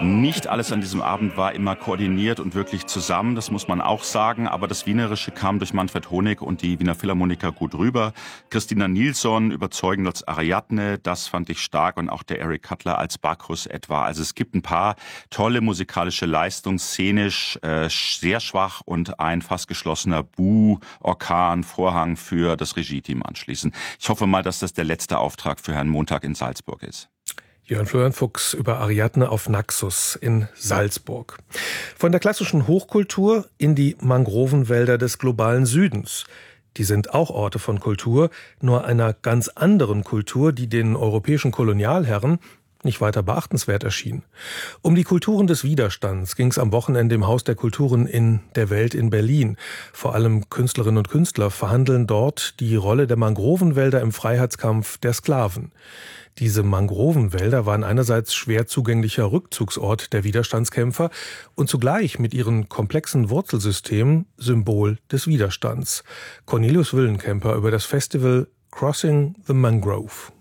Nicht alles an diesem Abend war immer koordiniert und wirklich zusammen, das muss man auch sagen. Aber das Wienerische kam durch Manfred Honig und die Wiener Philharmoniker gut rüber. Christina Nilsson überzeugend als Ariadne, das fand ich stark. Und auch der Eric Cutler als Bacchus etwa. Also es gibt ein paar tolle musikalische Leistungen, szenisch sehr schwach und ein fast geschlossener Orkan, Vorhang für das Regie-Team anschließend. Ich hoffe mal, dass das der letzte Auftrag für Herrn Montag in Salzburg ist. Jörn Florian Fuchs über Ariadne auf Naxos in Salzburg. Von der klassischen Hochkultur in die Mangrovenwälder des globalen Südens. Die sind auch Orte von Kultur, nur einer ganz anderen Kultur, die den europäischen Kolonialherren nicht weiter beachtenswert erschien. Um die Kulturen des Widerstands ging es am Wochenende im Haus der Kulturen in der Welt in Berlin. Vor allem Künstlerinnen und Künstler verhandeln dort die Rolle der Mangrovenwälder im Freiheitskampf der Sklaven. Diese Mangrovenwälder waren einerseits schwer zugänglicher Rückzugsort der Widerstandskämpfer und zugleich mit ihren komplexen Wurzelsystemen Symbol des Widerstands. Cornelius Willenkemper über das Festival Crossing the Mangrove.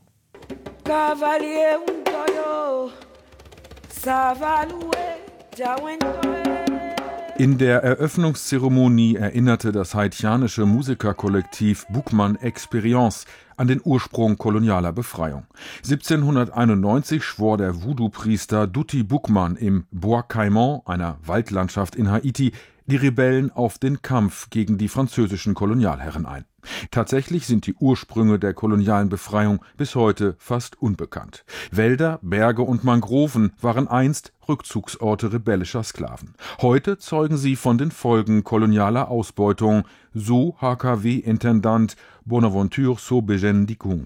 In der Eröffnungszeremonie erinnerte das haitianische Musikerkollektiv Boukman Experience an den Ursprung kolonialer Befreiung. 1791 schwor der Voodoo-Priester Dutti Boukman im Bois Caïman, einer Waldlandschaft in Haiti, die Rebellen auf den Kampf gegen die französischen Kolonialherren ein. Tatsächlich sind die Ursprünge der kolonialen Befreiung bis heute fast unbekannt. Wälder, Berge und Mangroven waren einst Rückzugsorte rebellischer Sklaven. Heute zeugen sie von den Folgen kolonialer Ausbeutung, so HKW-Intendant Bonaventure Sobegen-Dikung.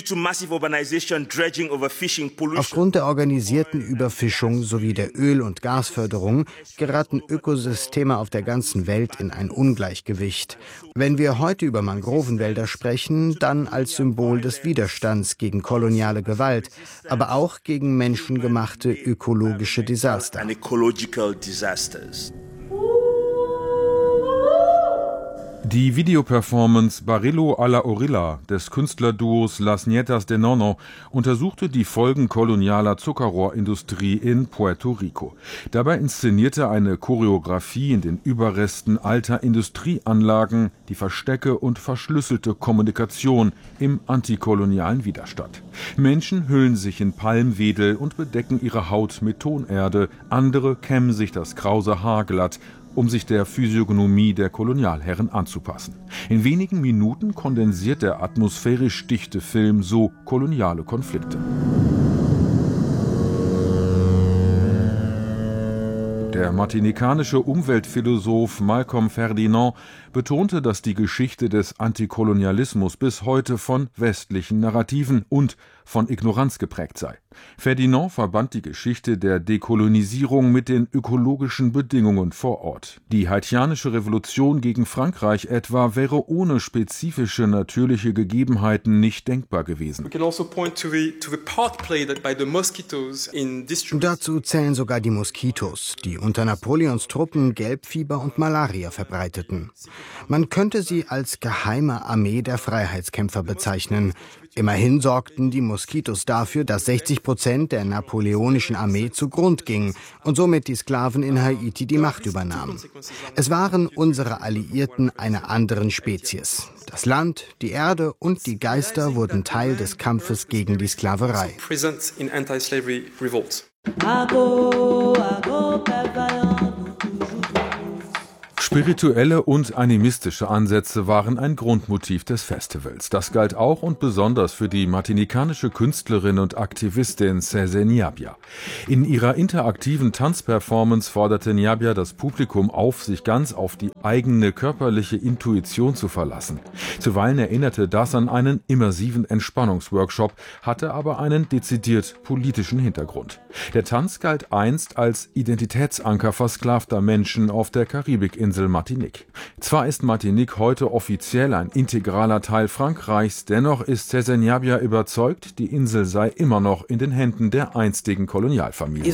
Aufgrund der organisierten Überfischung sowie der Öl- und Gasförderung geraten Ökosysteme auf der ganzen Welt in ein Ungleichgewicht. Wenn wir heute über Mangrovenwälder sprechen, dann als Symbol des Widerstands gegen koloniale Gewalt, aber auch gegen menschengemachte ökologische Desaster. Die Videoperformance Barilo a la Orilla des Künstlerduos Las Nietas de Nono untersuchte die Folgen kolonialer Zuckerrohrindustrie in Puerto Rico. Dabei inszenierte eine Choreografie in den Überresten alter Industrieanlagen die Verstecke und verschlüsselte Kommunikation im antikolonialen Widerstand. Menschen hüllen sich in Palmwedel und bedecken ihre Haut mit Tonerde, andere kämmen sich das krause Haar glatt, um sich der Physiognomie der Kolonialherren anzupassen. In wenigen Minuten kondensiert der atmosphärisch dichte Film so koloniale Konflikte. Der martinikanische Umweltphilosoph Malcolm Ferdinand betonte, dass die Geschichte des Antikolonialismus bis heute von westlichen Narrativen und von Ignoranz geprägt sei. Ferdinand verband die Geschichte der Dekolonisierung mit den ökologischen Bedingungen vor Ort. Die haitianische Revolution gegen Frankreich etwa wäre ohne spezifische natürliche Gegebenheiten nicht denkbar gewesen. Dazu zählen sogar die Moskitos, die unter Napoleons Truppen Gelbfieber und Malaria verbreiteten. Man könnte sie als geheime Armee der Freiheitskämpfer bezeichnen. Immerhin sorgten die Moskitos dafür, dass 60% der napoleonischen Armee zugrund gingen und somit die Sklaven in Haiti die Macht übernahmen. Es waren unsere Alliierten einer anderen Spezies. Das Land, die Erde und die Geister wurden Teil des Kampfes gegen die Sklaverei. Spirituelle und animistische Ansätze waren ein Grundmotiv des Festivals. Das galt auch und besonders für die martinikanische Künstlerin und Aktivistin César Niabia. In ihrer interaktiven Tanzperformance forderte Niabia das Publikum auf, sich ganz auf die eigene körperliche Intuition zu verlassen. Zuweilen erinnerte das an einen immersiven Entspannungsworkshop, hatte aber einen dezidiert politischen Hintergrund. Der Tanz galt einst als Identitätsanker versklavter Menschen auf der Karibikinsel Insel Martinique. Zwar ist Martinique heute offiziell ein integraler Teil Frankreichs, dennoch ist Cézanne überzeugt, die Insel sei immer noch in den Händen der einstigen Kolonialfamilie.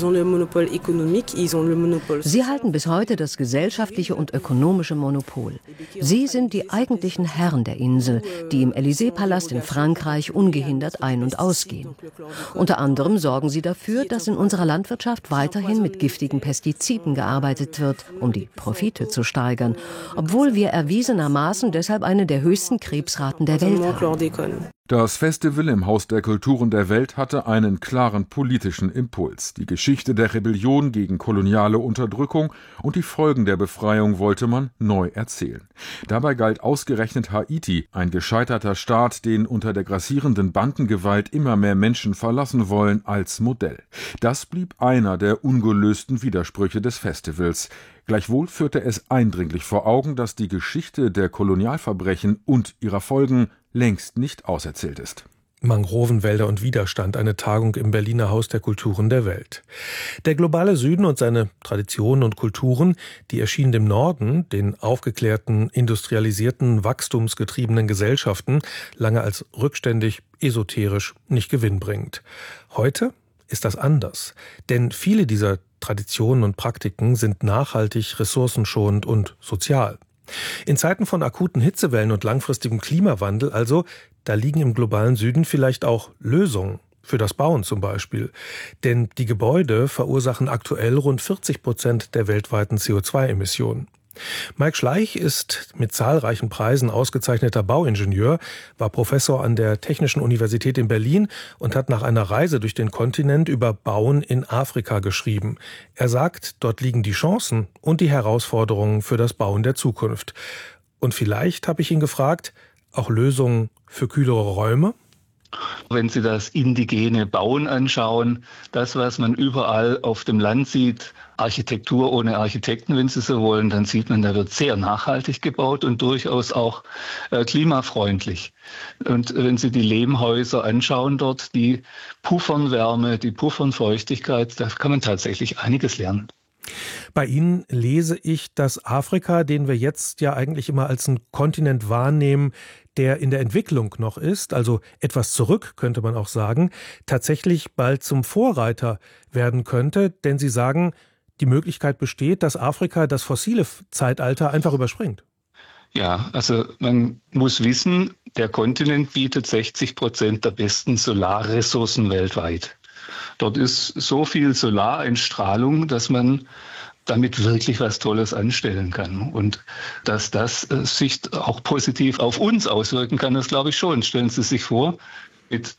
Sie halten bis heute das gesellschaftliche und ökonomische Monopol. Sie sind die eigentlichen Herren der Insel, die im Élysée-Palast in Frankreich ungehindert ein- und ausgehen. Unter anderem sorgen sie dafür, dass in unserer Landwirtschaft weiterhin mit giftigen Pestiziden gearbeitet wird, um die Profite zu steigern, obwohl wir erwiesenermaßen deshalb eine der höchsten Krebsraten der Welt haben. Das Festival im Haus der Kulturen der Welt hatte einen klaren politischen Impuls. Die Geschichte der Rebellion gegen koloniale Unterdrückung und die Folgen der Befreiung wollte man neu erzählen. Dabei galt ausgerechnet Haiti, ein gescheiterter Staat, den unter der grassierenden Bandengewalt immer mehr Menschen verlassen wollen, als Modell. Das blieb einer der ungelösten Widersprüche des Festivals. Gleichwohl führte es eindringlich vor Augen, dass die Geschichte der Kolonialverbrechen und ihrer Folgen längst nicht auserzählt ist. Mangrovenwälder und Widerstand, eine Tagung im Berliner Haus der Kulturen der Welt. Der globale Süden und seine Traditionen und Kulturen, die erschienen dem Norden, den aufgeklärten, industrialisierten, wachstumsgetriebenen Gesellschaften, lange als rückständig, esoterisch, nicht gewinnbringend. Heute ist das anders, denn viele dieser Traditionen und Praktiken sind nachhaltig, ressourcenschonend und sozial. In Zeiten von akuten Hitzewellen und langfristigem Klimawandel also, da liegen im globalen Süden vielleicht auch Lösungen. Für das Bauen zum Beispiel. Denn die Gebäude verursachen aktuell rund 40% der weltweiten CO2-Emissionen. Mike Schleich ist mit zahlreichen Preisen ausgezeichneter Bauingenieur, war Professor an der Technischen Universität in Berlin und hat nach einer Reise durch den Kontinent über Bauen in Afrika geschrieben. Er sagt, dort liegen die Chancen und die Herausforderungen für das Bauen der Zukunft. Und vielleicht, habe ich ihn gefragt, auch Lösungen für kühlere Räume? Wenn Sie das indigene Bauen anschauen, das, was man überall auf dem Land sieht, Architektur ohne Architekten, wenn Sie so wollen, dann sieht man, da wird sehr nachhaltig gebaut und durchaus auch klimafreundlich. Und wenn Sie die Lehmhäuser anschauen dort, die puffern Wärme, die puffern Feuchtigkeit, da kann man tatsächlich einiges lernen. Bei Ihnen lese ich, dass Afrika, den wir jetzt ja eigentlich immer als einen Kontinent wahrnehmen, der in der Entwicklung noch ist, also etwas zurück, könnte man auch sagen, tatsächlich bald zum Vorreiter werden könnte. Denn Sie sagen, die Möglichkeit besteht, dass Afrika das fossile Zeitalter einfach überspringt. Ja, also man muss wissen, der Kontinent bietet 60% der besten Solarressourcen weltweit. Dort ist so viel Solareinstrahlung, dass man damit wirklich was Tolles anstellen kann. Und dass das sich auch positiv auf uns auswirken kann, das glaube ich schon. Stellen Sie sich vor, mit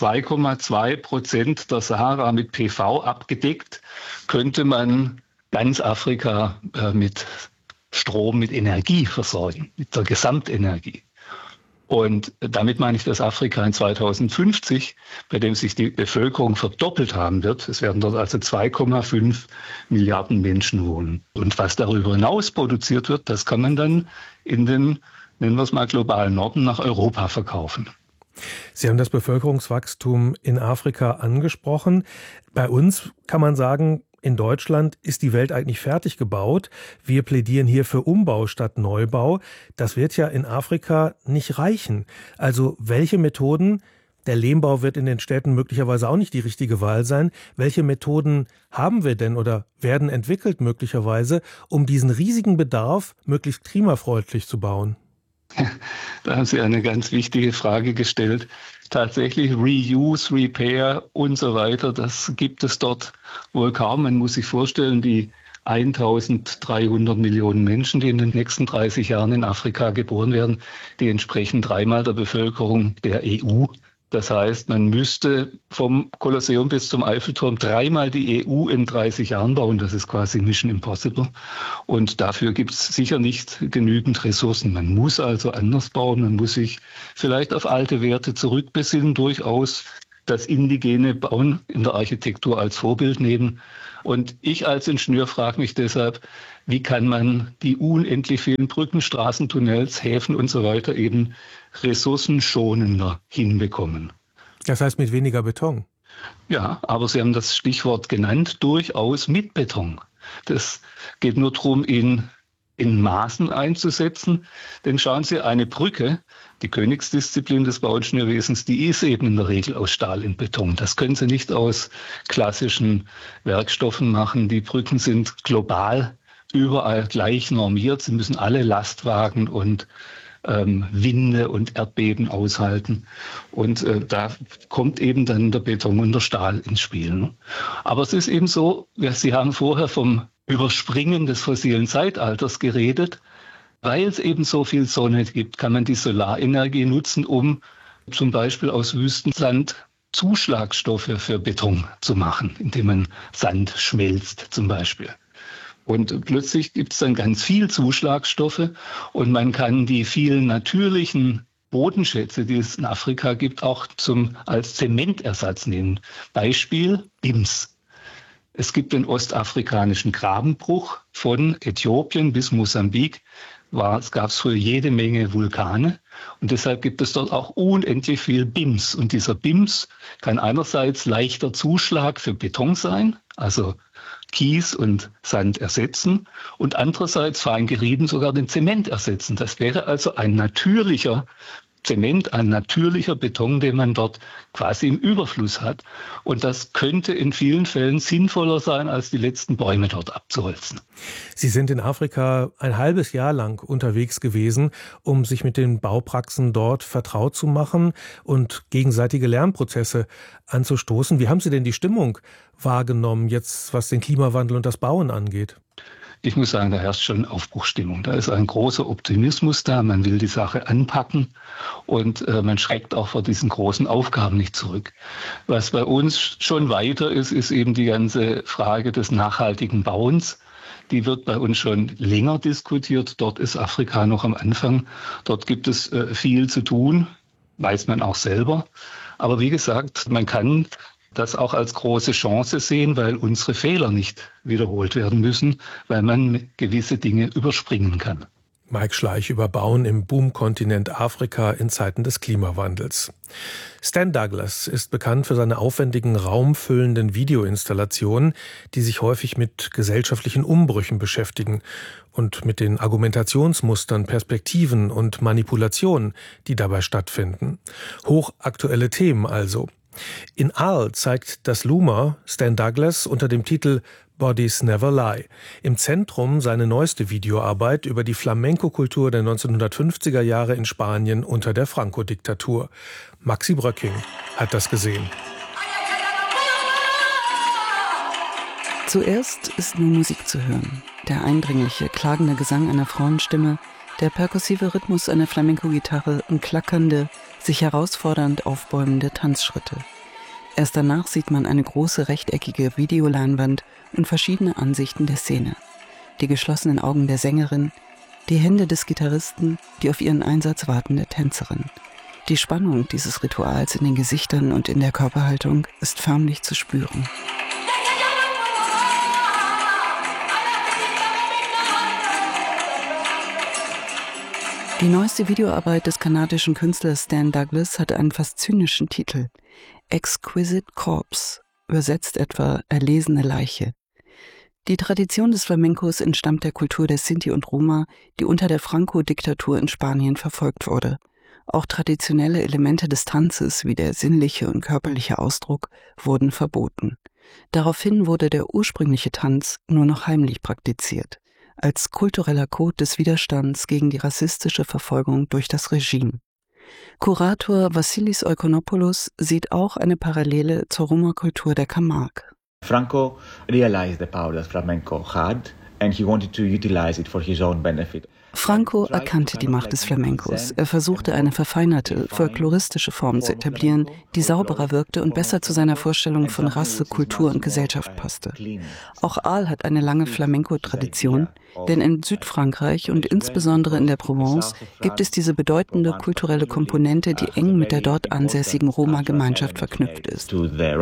2,2% der Sahara mit PV abgedeckt, könnte man ganz Afrika mit Strom, mit Energie versorgen, mit der Gesamtenergie. Und damit meine ich, dass Afrika in 2050, bei dem sich die Bevölkerung verdoppelt haben wird, es werden dort also 2,5 Milliarden Menschen wohnen. Und was darüber hinaus produziert wird, das kann man dann in den, nennen wir es mal, globalen Norden nach Europa verkaufen. Sie haben das Bevölkerungswachstum in Afrika angesprochen. Bei uns kann man sagen, in Deutschland ist die Welt eigentlich fertig gebaut. Wir plädieren hier für Umbau statt Neubau. Das wird ja in Afrika nicht reichen. Also welche Methoden, der Lehmbau wird in den Städten möglicherweise auch nicht die richtige Wahl sein. Welche Methoden haben wir denn oder werden entwickelt möglicherweise, um diesen riesigen Bedarf möglichst klimafreundlich zu bauen? Da haben Sie eine ganz wichtige Frage gestellt. Tatsächlich Reuse, Repair und so weiter, das gibt es dort wohl kaum. Man muss sich vorstellen, die 1.300 Millionen Menschen, die in den nächsten 30 Jahren in Afrika geboren werden, die entsprechen 3-mal der Bevölkerung der EU. Das heißt, man müsste vom Kolosseum bis zum Eiffelturm 3-mal die EU in 30 Jahren bauen. Das ist quasi Mission Impossible. Und dafür gibt es sicher nicht genügend Ressourcen. Man muss also anders bauen. Man muss sich vielleicht auf alte Werte zurückbesinnen, durchaus das indigene Bauen in der Architektur als Vorbild nehmen. Und ich als Ingenieur frage mich deshalb, wie kann man die unendlich vielen Brücken, Straßen, Tunnels, Häfen und so weiter eben ressourcenschonender hinbekommen. Das heißt mit weniger Beton? Ja, aber Sie haben das Stichwort genannt, durchaus mit Beton. Das geht nur darum, ihn in Maßen einzusetzen. Denn schauen Sie, eine Brücke, die Königsdisziplin des Bauingenieurwesens, die ist eben in der Regel aus Stahl und Beton. Das können Sie nicht aus klassischen Werkstoffen machen. Die Brücken sind global überall gleich normiert. Sie müssen alle Lastwagen und Winde und Erdbeben aushalten. Und da kommt eben dann der Beton und der Stahl ins Spiel. Ne? Aber es ist eben so, Sie haben vorher vom Überspringen des fossilen Zeitalters geredet. Weil es eben so viel Sonne gibt, kann man die Solarenergie nutzen, um zum Beispiel aus Wüstensand Zuschlagstoffe für Beton zu machen, indem man Sand schmelzt zum Beispiel. Und plötzlich gibt es dann ganz viel Zuschlagstoffe und man kann die vielen natürlichen Bodenschätze, die es in Afrika gibt, auch als Zementersatz nehmen. Beispiel BIMS. Es gibt den ostafrikanischen Grabenbruch von Äthiopien bis Mosambik. Es gab früher jede Menge Vulkane und deshalb gibt es dort auch unendlich viel BIMS. Und dieser BIMS kann einerseits leichter Zuschlag für Beton sein, also Kies und Sand ersetzen und andererseits fein gerieben sogar den Zement ersetzen. Das wäre also ein natürlicher Zement, ein natürlicher Beton, den man dort quasi im Überfluss hat. Und das könnte in vielen Fällen sinnvoller sein, als die letzten Bäume dort abzuholzen. Sie sind in Afrika ein halbes Jahr lang unterwegs gewesen, um sich mit den Baupraxen dort vertraut zu machen und gegenseitige Lernprozesse anzustoßen. Wie haben Sie denn die Stimmung wahrgenommen, jetzt was den Klimawandel und das Bauen angeht? Ich muss sagen, da herrscht schon Aufbruchsstimmung. Da ist ein großer Optimismus da. Man will die Sache anpacken und man schreckt auch vor diesen großen Aufgaben nicht zurück. Was bei uns schon weiter ist, ist eben die ganze Frage des nachhaltigen Bauens. Die wird bei uns schon länger diskutiert. Dort ist Afrika noch am Anfang. Dort gibt es viel zu tun, weiß man auch selber. Aber wie gesagt, man kann das auch als große Chance sehen, weil unsere Fehler nicht wiederholt werden müssen, weil man gewisse Dinge überspringen kann. Mike Schleich über Bauen im Boomkontinent Afrika in Zeiten des Klimawandels. Stan Douglas ist bekannt für seine aufwendigen, raumfüllenden Videoinstallationen, die sich häufig mit gesellschaftlichen Umbrüchen beschäftigen und mit den Argumentationsmustern, Perspektiven und Manipulationen, die dabei stattfinden. Hochaktuelle Themen also. In Arles zeigt das Luma Stan Douglas unter dem Titel Bodies Never Lie. Im Zentrum seine neueste Videoarbeit über die Flamenco-Kultur der 1950er Jahre in Spanien unter der Franco-Diktatur. Maxi Bröcking hat das gesehen. Zuerst ist nur Musik zu hören. Der eindringliche, klagende Gesang einer Frauenstimme, der perkussive Rhythmus einer Flamenco-Gitarre und klackernde, sich herausfordernd aufbäumende Tanzschritte. Erst danach sieht man eine große rechteckige Videoleinwand und verschiedene Ansichten der Szene. Die geschlossenen Augen der Sängerin, die Hände des Gitarristen, die auf ihren Einsatz wartende Tänzerin. Die Spannung dieses Rituals in den Gesichtern und in der Körperhaltung ist förmlich zu spüren. Die neueste Videoarbeit des kanadischen Künstlers Stan Douglas hat einen fast zynischen Titel: Exquisite Corpse, übersetzt etwa erlesene Leiche. Die Tradition des Flamencos entstammt der Kultur der Sinti und Roma, die unter der Franco-Diktatur in Spanien verfolgt wurde. Auch traditionelle Elemente des Tanzes, wie der sinnliche und körperliche Ausdruck, wurden verboten. Daraufhin wurde der ursprüngliche Tanz nur noch heimlich praktiziert, als kultureller Code des Widerstands gegen die rassistische Verfolgung durch das Regime. Kurator Vassilis Oikonomopoulos sieht auch eine Parallele zur Roma-Kultur der Camargue. Franco realized the power that flamenco had and he wanted to utilize it for his own benefit. Franco erkannte die Macht des Flamencos. Er versuchte, eine verfeinerte, folkloristische Form zu etablieren, die sauberer wirkte und besser zu seiner Vorstellung von Rasse, Kultur und Gesellschaft passte. Auch Arles hat eine lange Flamenco-Tradition, denn in Südfrankreich und insbesondere in der Provence gibt es diese bedeutende kulturelle Komponente, die eng mit der dort ansässigen Roma-Gemeinschaft verknüpft ist.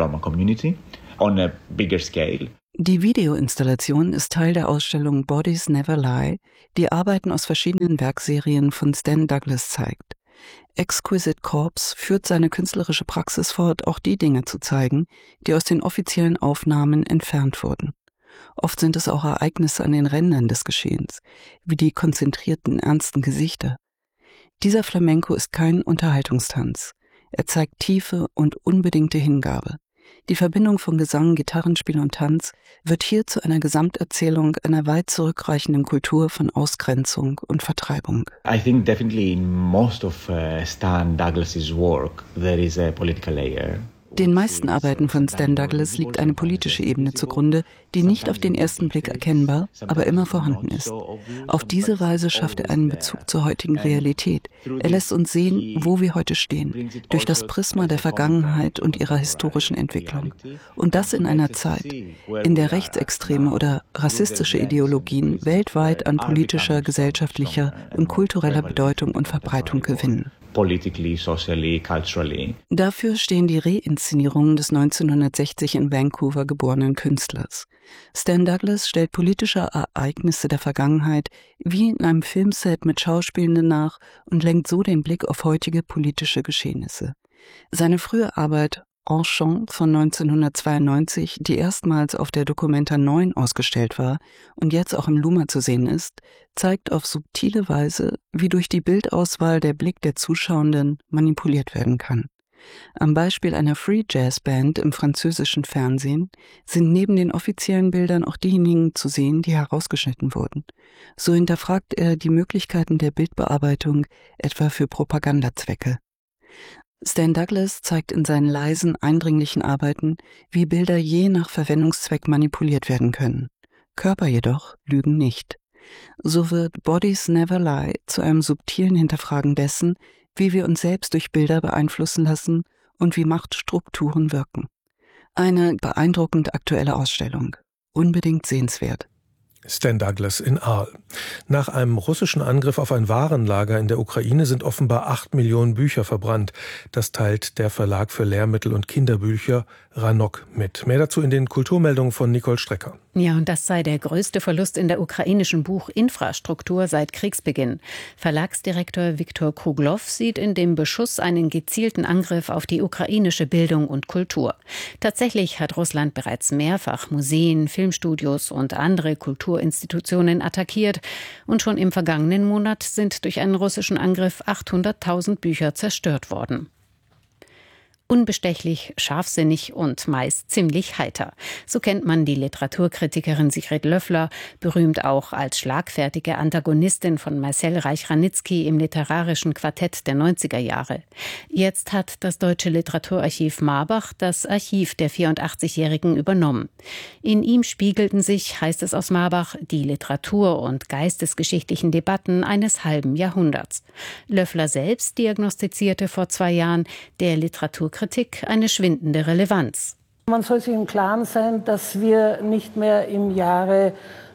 Die Videoinstallation ist Teil der Ausstellung Bodies Never Lie, die Arbeiten aus verschiedenen Werkserien von Stan Douglas zeigt. Exquisite Corpse führt seine künstlerische Praxis fort, auch die Dinge zu zeigen, die aus den offiziellen Aufnahmen entfernt wurden. Oft sind es auch Ereignisse an den Rändern des Geschehens, wie die konzentrierten, ernsten Gesichter. Dieser Flamenco ist kein Unterhaltungstanz. Er zeigt tiefe und unbedingte Hingabe. Die Verbindung von Gesang, Gitarrenspiel und Tanz wird hier zu einer Gesamterzählung einer weit zurückreichenden Kultur von Ausgrenzung und Vertreibung. I think definitely in most of Stan Douglas's work there is a political layer. Den meisten Arbeiten von Stan Douglas liegt eine politische Ebene zugrunde, die nicht auf den ersten Blick erkennbar, aber immer vorhanden ist. Auf diese Weise schafft er einen Bezug zur heutigen Realität. Er lässt uns sehen, wo wir heute stehen, durch das Prisma der Vergangenheit und ihrer historischen Entwicklung. Und das in einer Zeit, in der rechtsextreme oder rassistische Ideologien weltweit an politischer, gesellschaftlicher und kultureller Bedeutung und Verbreitung gewinnen. Politically, socially, culturally. Dafür stehen die Reinszenierungen des 1960 in Vancouver geborenen Künstlers. Stan Douglas stellt politische Ereignisse der Vergangenheit wie in einem Filmset mit Schauspielenden nach und lenkt so den Blick auf heutige politische Geschehnisse. Seine frühe Arbeit Enchant von 1992, die erstmals auf der Documenta 9 ausgestellt war und jetzt auch im Luma zu sehen ist, zeigt auf subtile Weise, wie durch die Bildauswahl der Blick der Zuschauenden manipuliert werden kann. Am Beispiel einer Free Jazz Band im französischen Fernsehen sind neben den offiziellen Bildern auch diejenigen zu sehen, die herausgeschnitten wurden. So hinterfragt er die Möglichkeiten der Bildbearbeitung, etwa für Propagandazwecke. Stan Douglas zeigt in seinen leisen, eindringlichen Arbeiten, wie Bilder je nach Verwendungszweck manipuliert werden können. Körper jedoch lügen nicht. So wird Bodies Never Lie zu einem subtilen Hinterfragen dessen, wie wir uns selbst durch Bilder beeinflussen lassen und wie Machtstrukturen wirken. Eine beeindruckend aktuelle Ausstellung. Unbedingt sehenswert. Stan Douglas in Arles. Nach einem russischen Angriff auf ein Warenlager in der Ukraine sind offenbar 8 Millionen Bücher verbrannt. Das teilt der Verlag für Lehrmittel und Kinderbücher Ranok mit. Mehr dazu in den Kulturmeldungen von Nicole Strecker. Ja, und das sei der größte Verlust in der ukrainischen Buchinfrastruktur seit Kriegsbeginn. Verlagsdirektor Viktor Kruglow sieht in dem Beschuss einen gezielten Angriff auf die ukrainische Bildung und Kultur. Tatsächlich hat Russland bereits mehrfach Museen, Filmstudios und andere Kulturinstitutionen attackiert. Und schon im vergangenen Monat sind durch einen russischen Angriff 800.000 Bücher zerstört worden. Unbestechlich, scharfsinnig und meist ziemlich heiter. So kennt man die Literaturkritikerin Sigrid Löffler, berühmt auch als schlagfertige Antagonistin von Marcel Reich-Ranitzky im literarischen Quartett der 90er Jahre. Jetzt hat das Deutsche Literaturarchiv Marbach das Archiv der 84-Jährigen übernommen. In ihm spiegelten sich, heißt es aus Marbach, die Literatur- und geistesgeschichtlichen Debatten eines halben Jahrhunderts. Löffler selbst diagnostizierte vor 2 Jahren der Literaturkritik eine schwindende Relevanz. Man soll sich im Klaren sein, dass wir nicht mehr im Jahre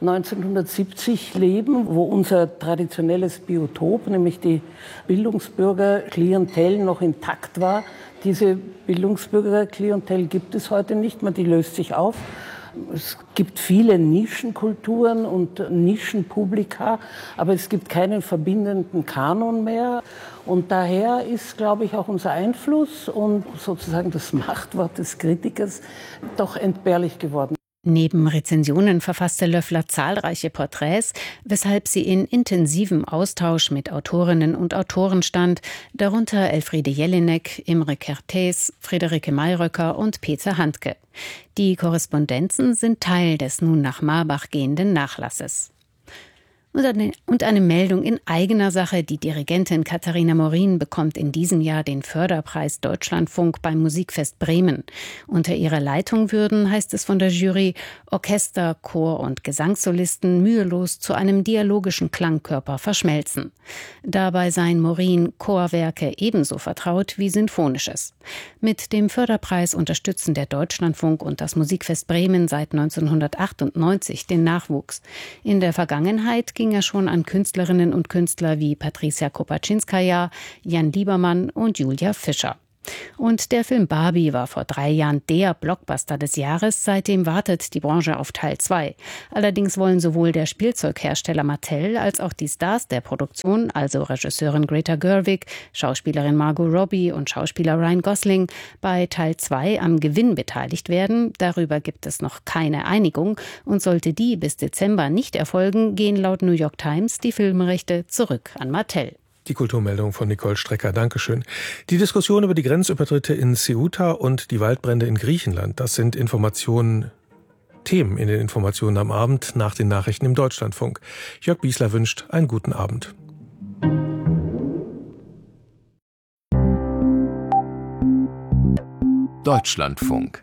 1970 leben, wo unser traditionelles Biotop, nämlich die Bildungsbürgerklientel, noch intakt war. Diese Bildungsbürgerklientel gibt es heute nicht mehr, die löst sich auf. Es gibt viele Nischenkulturen und Nischenpublika, aber es gibt keinen verbindenden Kanon mehr. Und daher ist, glaube ich, auch unser Einfluss und sozusagen das Machtwort des Kritikers doch entbehrlich geworden. Neben Rezensionen verfasste Löffler zahlreiche Porträts, weshalb sie in intensivem Austausch mit Autorinnen und Autoren stand, darunter Elfriede Jelinek, Imre Kertész, Friederike Mayröcker und Peter Handke. Die Korrespondenzen sind Teil des nun nach Marbach gehenden Nachlasses. Und eine Meldung in eigener Sache. Die Dirigentin Katharina Morin bekommt in diesem Jahr den Förderpreis Deutschlandfunk beim Musikfest Bremen. Unter ihrer Leitung würden, heißt es von der Jury, Orchester, Chor und Gesangssolisten mühelos zu einem dialogischen Klangkörper verschmelzen. Dabei seien Morin Chorwerke ebenso vertraut wie Sinfonisches. Mit dem Förderpreis unterstützen der Deutschlandfunk und das Musikfest Bremen seit 1998 den Nachwuchs. In der Vergangenheit ging er schon an Künstlerinnen und Künstler wie Patricia Kopaczynskaja, Jan Liebermann und Julia Fischer. Und der Film Barbie war vor 3 Jahren der Blockbuster des Jahres. Seitdem wartet die Branche auf Teil 2. Allerdings wollen sowohl der Spielzeughersteller Mattel als auch die Stars der Produktion, also Regisseurin Greta Gerwig, Schauspielerin Margot Robbie und Schauspieler Ryan Gosling, bei Teil 2 am Gewinn beteiligt werden. Darüber gibt es noch keine Einigung. Und sollte die bis Dezember nicht erfolgen, gehen laut New York Times die Filmrechte zurück an Mattel. Die Kulturmeldung von Nicole Strecker. Dankeschön. Die Diskussion über die Grenzübertritte in Ceuta und die Waldbrände in Griechenland, das sind Themen in den Informationen am Abend nach den Nachrichten im Deutschlandfunk. Jörg Biesler wünscht einen guten Abend. Deutschlandfunk.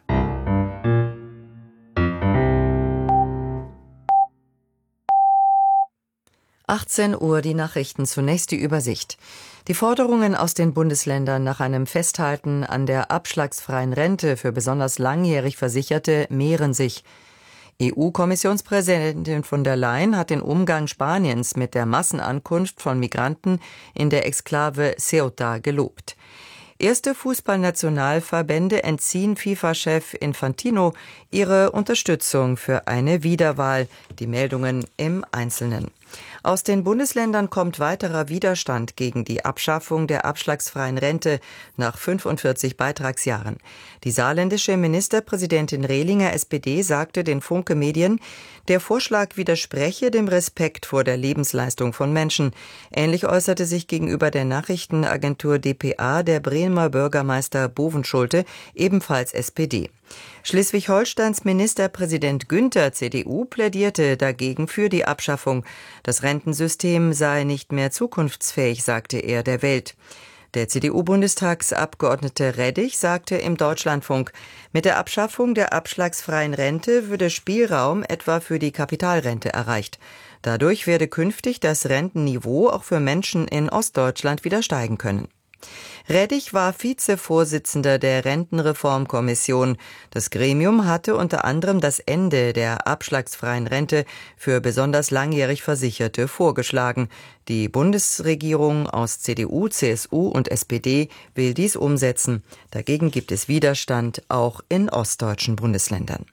Uhr die Nachrichten, zunächst die Übersicht. Die Forderungen aus den Bundesländern nach einem Festhalten an der abschlagsfreien Rente für besonders langjährig Versicherte mehren sich. EU-Kommissionspräsidentin von der Leyen hat den Umgang Spaniens mit der Massenankunft von Migranten in der Exklave Ceuta gelobt. Erste Fußballnationalverbände entziehen FIFA-Chef Infantino ihre Unterstützung für eine Wiederwahl. Die Meldungen im Einzelnen. Aus den Bundesländern kommt weiterer Widerstand gegen die Abschaffung der abschlagsfreien Rente nach 45 Beitragsjahren. Die saarländische Ministerpräsidentin Rehlinger, SPD, sagte den Funke Medien, der Vorschlag widerspreche dem Respekt vor der Lebensleistung von Menschen. Ähnlich äußerte sich gegenüber der Nachrichtenagentur dpa der Bremer Bürgermeister Bovenschulte, ebenfalls SPD. Schleswig-Holsteins Ministerpräsident Günther, CDU, plädierte dagegen für die Abschaffung. Das Rentensystem sei nicht mehr zukunftsfähig, sagte er der Welt. Der CDU-Bundestagsabgeordnete Reddich sagte im Deutschlandfunk, mit der Abschaffung der abschlagsfreien Rente würde Spielraum etwa für die Kapitalrente erreicht. Dadurch werde künftig das Rentenniveau auch für Menschen in Ostdeutschland wieder steigen können. Reddich war Vizevorsitzender der Rentenreformkommission. Das Gremium hatte unter anderem das Ende der abschlagsfreien Rente für besonders langjährig Versicherte vorgeschlagen. Die Bundesregierung aus CDU, CSU und SPD will dies umsetzen. Dagegen gibt es Widerstand auch in ostdeutschen Bundesländern.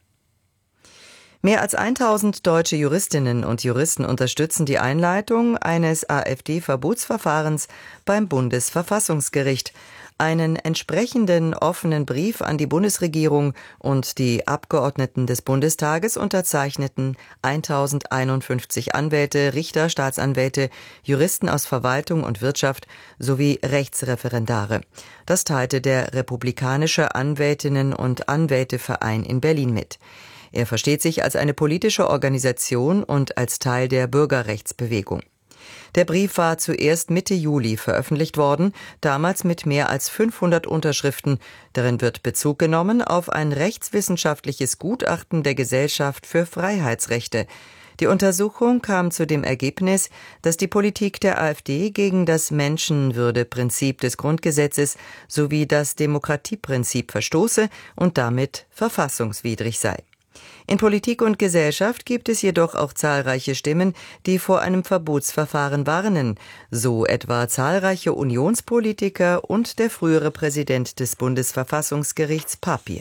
Mehr als 1000 deutsche Juristinnen und Juristen unterstützen die Einleitung eines AfD-Verbotsverfahrens beim Bundesverfassungsgericht. Einen entsprechenden offenen Brief an die Bundesregierung und die Abgeordneten des Bundestages unterzeichneten 1051 Anwälte, Richter, Staatsanwälte, Juristen aus Verwaltung und Wirtschaft sowie Rechtsreferendare. Das teilte der Republikanische Anwältinnen- und Anwälteverein in Berlin mit. Er versteht sich als eine politische Organisation und als Teil der Bürgerrechtsbewegung. Der Brief war zuerst Mitte Juli veröffentlicht worden, damals mit mehr als 500 Unterschriften. Darin wird Bezug genommen auf ein rechtswissenschaftliches Gutachten der Gesellschaft für Freiheitsrechte. Die Untersuchung kam zu dem Ergebnis, dass die Politik der AfD gegen das Menschenwürdeprinzip des Grundgesetzes sowie das Demokratieprinzip verstoße und damit verfassungswidrig sei. In Politik und Gesellschaft gibt es jedoch auch zahlreiche Stimmen, die vor einem Verbotsverfahren warnen, so etwa zahlreiche Unionspolitiker und der frühere Präsident des Bundesverfassungsgerichts Papier.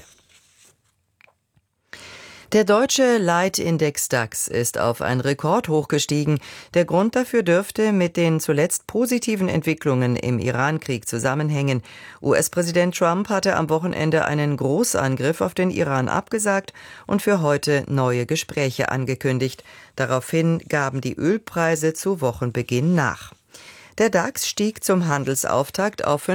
Der deutsche Leitindex DAX ist auf ein Rekordhoch gestiegen. Der Grund dafür dürfte mit den zuletzt positiven Entwicklungen im Iran-Krieg zusammenhängen. US-Präsident Trump hatte am Wochenende einen Großangriff auf den Iran abgesagt und für heute neue Gespräche angekündigt. Daraufhin gaben die Ölpreise zu Wochenbeginn nach. Der DAX stieg zum Handelsauftakt auf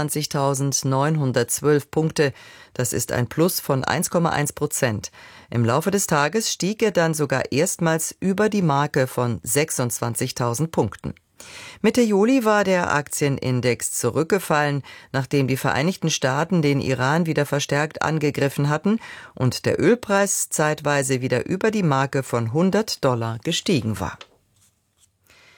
25.912 Punkte. Das ist ein Plus von 1,1%. Im Laufe des Tages stieg er dann sogar erstmals über die Marke von 26.000 Punkten. Mitte Juli war der Aktienindex zurückgefallen, nachdem die Vereinigten Staaten den Iran wieder verstärkt angegriffen hatten und der Ölpreis zeitweise wieder über die Marke von $100 gestiegen war.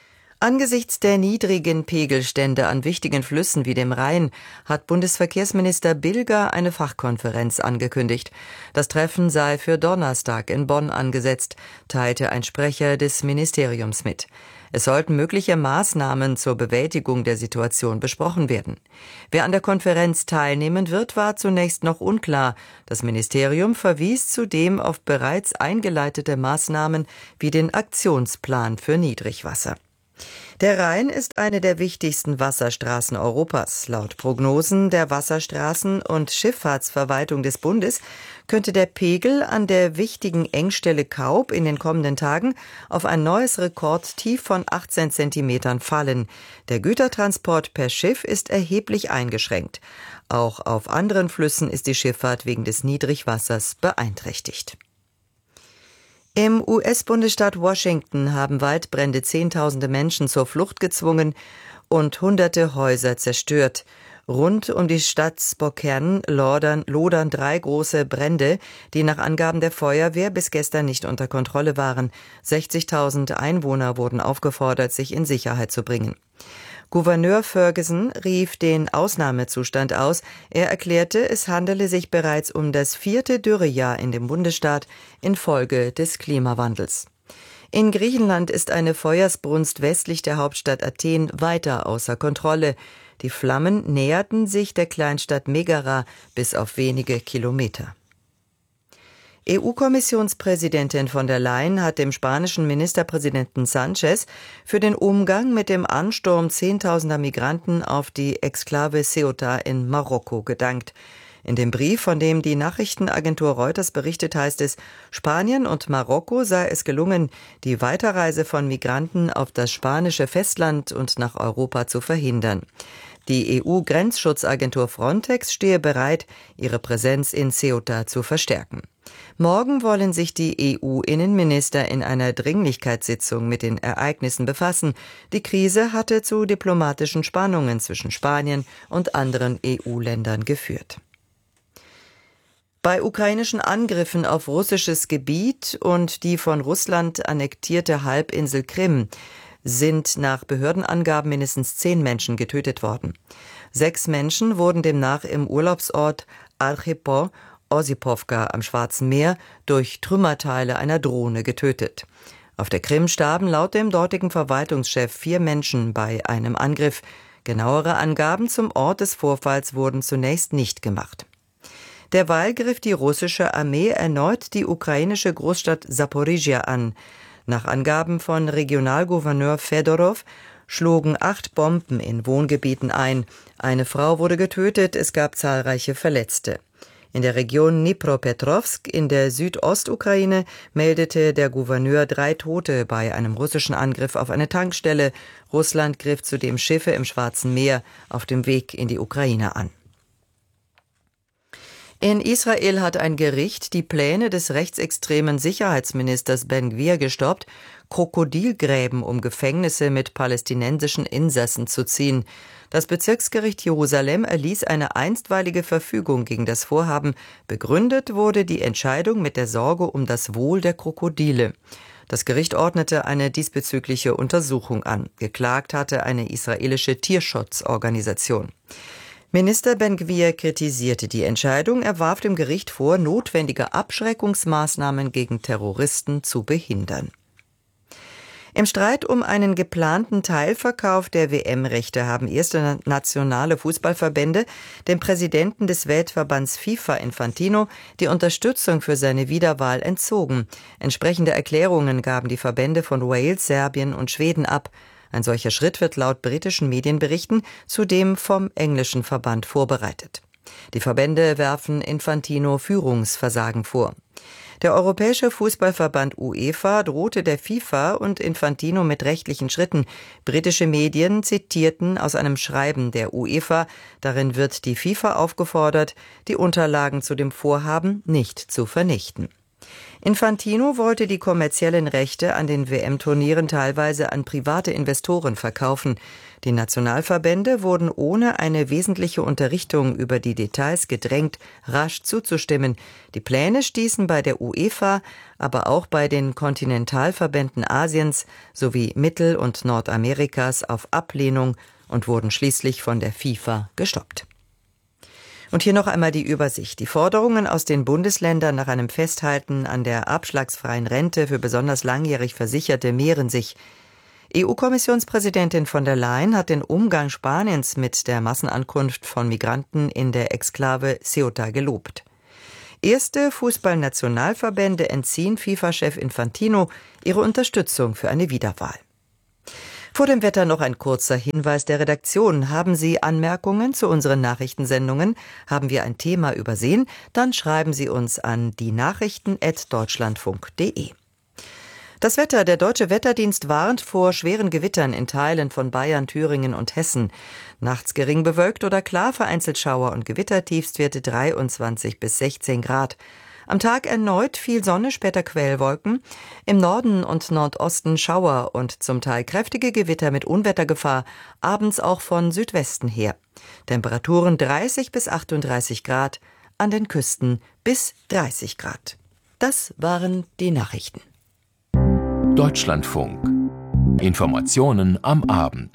Angesichts der niedrigen Pegelstände an wichtigen Flüssen wie dem Rhein hat Bundesverkehrsminister Bilger eine Fachkonferenz angekündigt. Das Treffen sei für Donnerstag in Bonn angesetzt, teilte ein Sprecher des Ministeriums mit. Es sollten mögliche Maßnahmen zur Bewältigung der Situation besprochen werden. Wer an der Konferenz teilnehmen wird, war zunächst noch unklar. Das Ministerium verwies zudem auf bereits eingeleitete Maßnahmen wie den Aktionsplan für Niedrigwasser. Der Rhein ist eine der wichtigsten Wasserstraßen Europas. Laut Prognosen der Wasserstraßen- und Schifffahrtsverwaltung des Bundes könnte der Pegel an der wichtigen Engstelle Kaub in den kommenden Tagen auf ein neues Rekordtief von 18 Zentimetern fallen. Der Gütertransport per Schiff ist erheblich eingeschränkt. Auch auf anderen Flüssen ist die Schifffahrt wegen des Niedrigwassers beeinträchtigt. Im US-Bundesstaat Washington haben Waldbrände Zehntausende Menschen zur Flucht gezwungen und hunderte Häuser zerstört. Rund um die Stadt Spokane lodern 3 große Brände, die nach Angaben der Feuerwehr bis gestern nicht unter Kontrolle waren. 60.000 Einwohner wurden aufgefordert, sich in Sicherheit zu bringen. Gouverneur Ferguson rief den Ausnahmezustand aus. Er erklärte, es handele sich bereits um das 4. Dürrejahr in dem Bundesstaat infolge des Klimawandels. In Griechenland ist eine Feuersbrunst westlich der Hauptstadt Athen weiter außer Kontrolle. Die Flammen näherten sich der Kleinstadt Megara bis auf wenige Kilometer. EU-Kommissionspräsidentin von der Leyen hat dem spanischen Ministerpräsidenten Sánchez für den Umgang mit dem Ansturm Zehntausender Migranten auf die Exklave Ceuta in Marokko gedankt. In dem Brief, von dem die Nachrichtenagentur Reuters berichtet, heißt es, Spanien und Marokko sei es gelungen, die Weiterreise von Migranten auf das spanische Festland und nach Europa zu verhindern. Die EU-Grenzschutzagentur Frontex stehe bereit, ihre Präsenz in Ceuta zu verstärken. Morgen wollen sich die EU-Innenminister in einer Dringlichkeitssitzung mit den Ereignissen befassen. Die Krise hatte zu diplomatischen Spannungen zwischen Spanien und anderen EU-Ländern geführt. Bei ukrainischen Angriffen auf russisches Gebiet und die von Russland annektierte Halbinsel Krim sind nach Behördenangaben mindestens 10 Menschen getötet worden. 6 Menschen wurden demnach im Urlaubsort Archipo-Osipowka am Schwarzen Meer durch Trümmerteile einer Drohne getötet. Auf der Krim starben laut dem dortigen Verwaltungschef 4 Menschen bei einem Angriff. Genauere Angaben zum Ort des Vorfalls wurden zunächst nicht gemacht. Derweil griff die russische Armee erneut die ukrainische Großstadt Saporizhia an. Nach Angaben von Regionalgouverneur Fedorow schlugen 8 Bomben in Wohngebieten ein. Eine Frau wurde getötet, es gab zahlreiche Verletzte. In der Region Dnipropetrovsk in der Südostukraine meldete der Gouverneur 3 Tote bei einem russischen Angriff auf eine Tankstelle. Russland griff zudem Schiffe im Schwarzen Meer auf dem Weg in die Ukraine an. In Israel hat ein Gericht die Pläne des rechtsextremen Sicherheitsministers Ben-Gvir gestoppt, Krokodilgräben um Gefängnisse mit palästinensischen Insassen zu ziehen. Das Bezirksgericht Jerusalem erließ eine einstweilige Verfügung gegen das Vorhaben. Begründet wurde die Entscheidung mit der Sorge um das Wohl der Krokodile. Das Gericht ordnete eine diesbezügliche Untersuchung an. Geklagt hatte eine israelische Tierschutzorganisation. Minister Ben-Gvir kritisierte die Entscheidung, er warf dem Gericht vor, notwendige Abschreckungsmaßnahmen gegen Terroristen zu behindern. Im Streit um einen geplanten Teilverkauf der WM-Rechte haben erste nationale Fußballverbände dem Präsidenten des Weltverbands FIFA Infantino die Unterstützung für seine Wiederwahl entzogen. Entsprechende Erklärungen gaben die Verbände von Wales, Serbien und Schweden ab. Ein solcher Schritt wird laut britischen Medienberichten zudem vom englischen Verband vorbereitet. Die Verbände werfen Infantino Führungsversagen vor. Der Europäische Fußballverband UEFA drohte der FIFA und Infantino mit rechtlichen Schritten. Britische Medien zitierten aus einem Schreiben der UEFA. Darin wird die FIFA aufgefordert, die Unterlagen zu dem Vorhaben nicht zu vernichten. Infantino wollte die kommerziellen Rechte an den WM-Turnieren teilweise an private Investoren verkaufen. Die Nationalverbände wurden ohne eine wesentliche Unterrichtung über die Details gedrängt, rasch zuzustimmen. Die Pläne stießen bei der UEFA, aber auch bei den Kontinentalverbänden Asiens sowie Mittel- und Nordamerikas auf Ablehnung und wurden schließlich von der FIFA gestoppt. Und hier noch einmal die Übersicht. Die Forderungen aus den Bundesländern nach einem Festhalten an der abschlagsfreien Rente für besonders langjährig Versicherte mehren sich. EU-Kommissionspräsidentin von der Leyen hat den Umgang Spaniens mit der Massenankunft von Migranten in der Exklave Ceuta gelobt. Erste Fußballnationalverbände entziehen FIFA-Chef Infantino ihre Unterstützung für eine Wiederwahl. Vor dem Wetter noch ein kurzer Hinweis der Redaktion. Haben Sie Anmerkungen zu unseren Nachrichtensendungen? Haben wir ein Thema übersehen? Dann schreiben Sie uns an dienachrichten@deutschlandfunk.de. Das Wetter. Der Deutsche Wetterdienst warnt vor schweren Gewittern in Teilen von Bayern, Thüringen und Hessen. Nachts gering bewölkt oder klar, vereinzelt Schauer und Gewitter, Tiefstwerte 23 bis 16 Grad. Am Tag erneut viel Sonne, später Quellwolken. Im Norden und Nordosten Schauer und zum Teil kräftige Gewitter mit Unwettergefahr, abends auch von Südwesten her. Temperaturen 30 bis 38 Grad, an den Küsten bis 30 Grad. Das waren die Nachrichten. Deutschlandfunk. Informationen am Abend.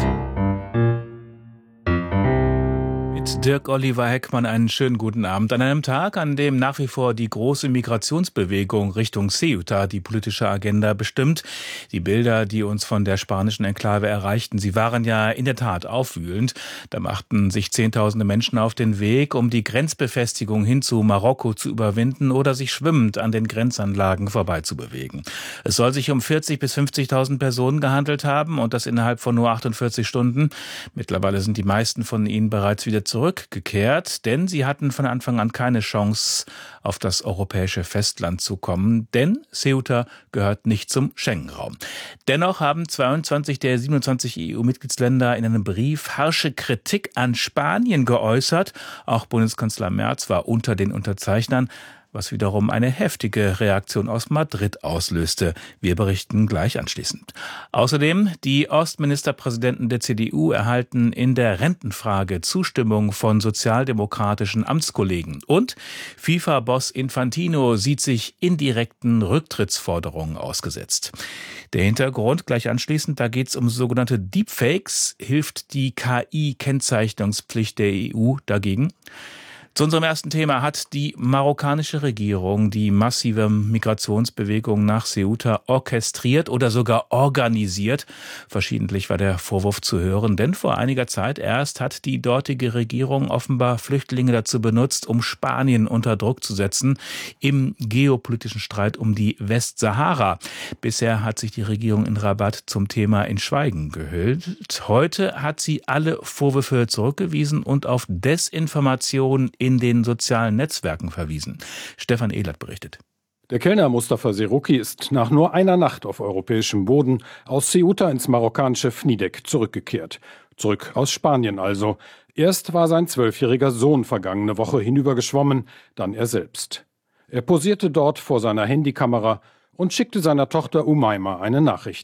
Mit Dirk-Oliver Heckmann einen schönen guten Abend. An einem Tag, an dem nach wie vor die große Migrationsbewegung Richtung Ceuta die politische Agenda bestimmt. Die Bilder, die uns von der spanischen Enklave erreichten, sie waren ja in der Tat aufwühlend. Da machten sich Zehntausende Menschen auf den Weg, um die Grenzbefestigung hin zu Marokko zu überwinden oder sich schwimmend an den Grenzanlagen vorbeizubewegen. Es soll sich um 40.000 bis 50.000 Personen gehandelt haben und das innerhalb von nur 48 Stunden. Mittlerweile sind die meisten von ihnen bereits wieder zurückgekehrt, denn sie hatten von Anfang an keine Chance, auf das europäische Festland zu kommen, denn Ceuta gehört nicht zum Schengen-Raum. Dennoch haben 22 der 27 EU-Mitgliedsländer in einem Brief harsche Kritik an Spanien geäußert. Auch Bundeskanzler Merz war unter den Unterzeichnern, was wiederum eine heftige Reaktion aus Madrid auslöste. Wir berichten gleich anschließend. Außerdem, die Ostministerpräsidenten der CDU erhalten in der Rentenfrage Zustimmung von sozialdemokratischen Amtskollegen. Und FIFA-Boss Infantino sieht sich indirekten Rücktrittsforderungen ausgesetzt. Der Hintergrund gleich anschließend, da geht es um sogenannte Deepfakes. Hilft die KI-Kennzeichnungspflicht der EU dagegen? Zu unserem ersten Thema hat die marokkanische Regierung die massive Migrationsbewegung nach Ceuta orchestriert oder sogar organisiert. Verschiedentlich war der Vorwurf zu hören, denn vor einiger Zeit erst hat die dortige Regierung offenbar Flüchtlinge dazu benutzt, um Spanien unter Druck zu setzen im geopolitischen Streit um die Westsahara. Bisher hat sich die Regierung in Rabat zum Thema in Schweigen gehüllt. Heute hat sie alle Vorwürfe zurückgewiesen und auf Desinformation in den sozialen Netzwerken verwiesen. Stefan Ehlert berichtet. Der Kellner Mustafa Seruki ist nach nur einer Nacht auf europäischem Boden aus Ceuta ins marokkanische Fnidek zurückgekehrt. Zurück aus Spanien also. Erst war sein 12-jähriger Sohn vergangene Woche hinübergeschwommen, dann er selbst. Er posierte dort vor seiner Handykamera und schickte seiner Tochter Umaima eine Nachricht.